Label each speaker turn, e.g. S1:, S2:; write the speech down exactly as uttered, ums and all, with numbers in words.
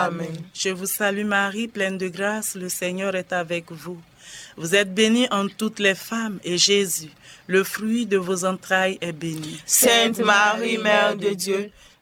S1: Amen.
S2: Je vous salue Marie, pleine de grâce, le Seigneur est avec vous. Vous êtes bénie en toutes les femmes, et Jésus, le fruit de vos entrailles, est béni.
S1: Sainte Marie, Mère de Dieu,